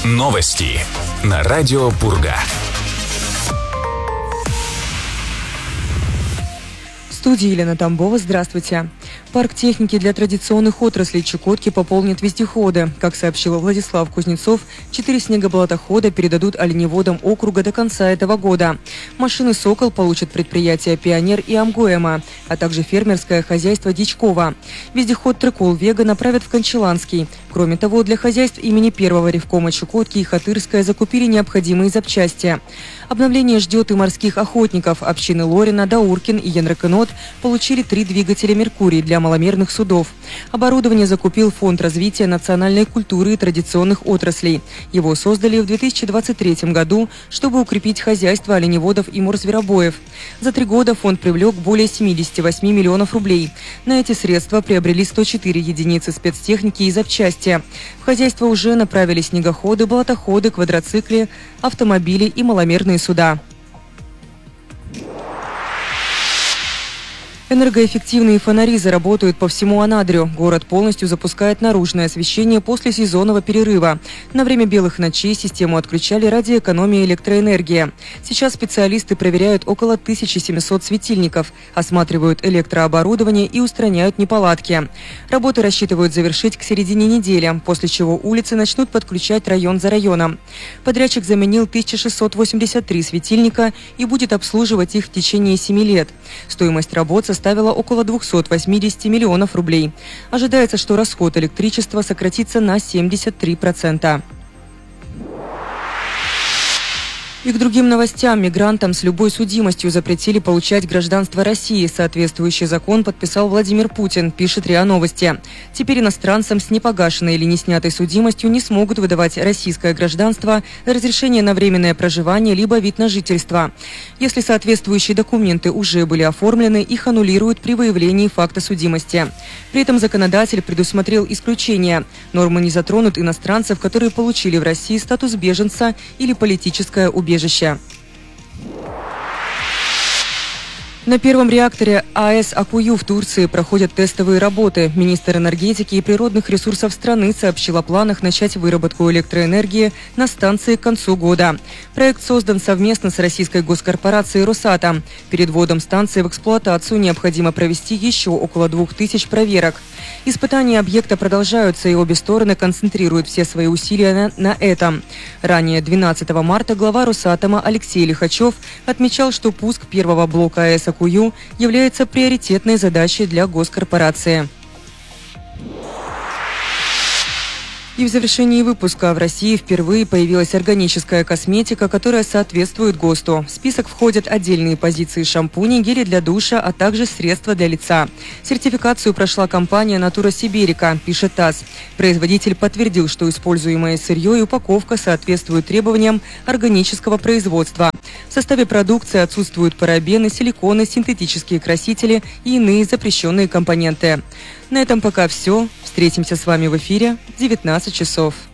Новости на радио Пурга. В студии Елена Тамбова. Здравствуйте. Парк техники для традиционных отраслей Чукотки пополнит вездеходы. Как сообщил Владислав Кузнецов, 4 снегоболотохода передадут оленеводам округа до конца этого года. Машины «Сокол» получат предприятия «Пионер» и «Амгоэма», а также фермерское хозяйство «Дичкова». Вездеход «Трекол Вега» направят в Кончаланский. Кроме того, для хозяйств имени первого ревкома Чукотки и Хатырская закупили необходимые запчасти. Обновление ждет и морских охотников. Общины Лорина, Дауркин и Янракынот получили 3 двигателя «Меркурий» для маломерных судов. Оборудование закупил Фонд развития национальной культуры и традиционных отраслей. Его создали в 2023 году, чтобы укрепить хозяйство оленеводов и морзверобоев. За 3 года фонд привлек более 78 миллионов рублей. На эти средства приобрели 104 единицы спецтехники и запчасти. В хозяйство уже направили снегоходы, болотоходы, квадроциклы, автомобили и маломерные суда. Энергоэффективные фонари заработают по всему Анадрю. Город полностью запускает наружное освещение после сезонного перерыва. На время белых ночей систему отключали ради экономии электроэнергии. Сейчас специалисты проверяют около 1700 светильников, осматривают электрооборудование и устраняют неполадки. Работы рассчитывают завершить к середине недели, после чего улицы начнут подключать район за районом. Подрядчик заменил 1683 светильника и будет обслуживать их в течение 7 лет. Стоимость работ составила около 280 миллионов рублей. Ожидается, что расход электричества сократится на 73%. И к другим новостям. Мигрантам с любой судимостью запретили получать гражданство России. Соответствующий закон подписал Владимир Путин, пишет РИА Новости. Теперь иностранцам с непогашенной или неснятой судимостью не смогут выдавать российское гражданство, разрешение на временное проживание либо вид на жительство. Если соответствующие документы уже были оформлены, их аннулируют при выявлении факта судимости. При этом законодатель предусмотрел исключения. Нормы не затронут иностранцев, которые получили в России статус беженца или политическое убежище. На первом реакторе АЭС Акую в Турции проходят тестовые работы. Министр энергетики и природных ресурсов страны сообщил о планах начать выработку электроэнергии на станции к концу года. Проект создан совместно с российской госкорпорацией «Росатом». Перед вводом станции в эксплуатацию необходимо провести еще около 2000 проверок. Испытания объекта продолжаются, и обе стороны концентрируют все свои усилия на этом. Ранее, 12 марта, глава «Росатома» Алексей Лихачев отмечал, что пуск первого блока АЭС Акую является приоритетной задачей для госкорпорации. И в завершении выпуска: в России впервые появилась органическая косметика, которая соответствует ГОСТу. В список входят отдельные позиции шампуней, гели для душа, а также средства для лица. Сертификацию прошла компания «Натура Сиберика», пишет ТАСС. Производитель подтвердил, что используемое сырье и упаковка соответствуют требованиям органического производства. В составе продукции отсутствуют парабены, силиконы, синтетические красители и иные запрещенные компоненты. На этом пока все. Встретимся с вами в эфире в 19 часов.